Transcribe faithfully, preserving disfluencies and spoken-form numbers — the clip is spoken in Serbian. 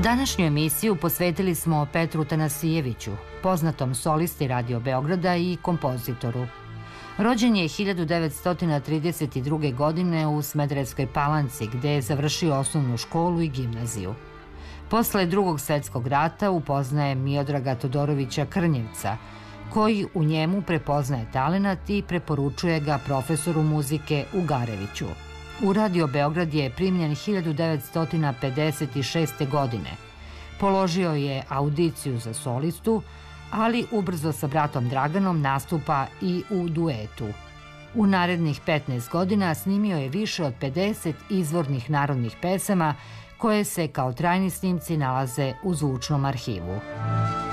Današnju emisiju posvetili smo Petru Tanasijeviću, poznatom solisti Radio Beograda i kompozitoru. Rođen je hiljadu devetsto trideset druge. godine u Smederevskoj Palanci, gde je završio osnovnu školu i gimnaziju. Posle Drugog svetskog rata upoznaje Miodraga Todorovića Krnjevca, koji u njemu prepoznaje talenat i preporučuje ga profesoru muzike Ugareviću. U Radio Beograd je primljen hiljadu devetsto pedeset šeste. godine. Položio je audiciju za solistu, ali ubrzo sa bratom Draganom nastupa i u duetu. U narednih petnaest godina snimio je više od pedeset izvornih narodnih pesama koje se kao trajni snimci nalaze u zvučnom arhivu.